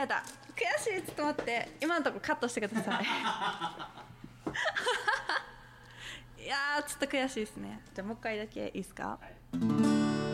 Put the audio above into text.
やだ悔しい。ちょっと待って、今のとこカットしてくださいいやーちょっと悔しいですね。じゃあもう一回だけいいですか。はい。